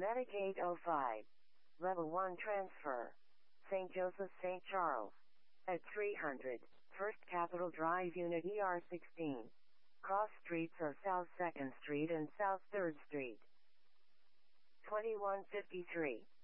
Metagate 05. Level 1 transfer. St. Joseph St. Charles. At 300, First Capitol Drive Unit ER16. Cross streets are South 2nd Street and South 3rd Street. 2153.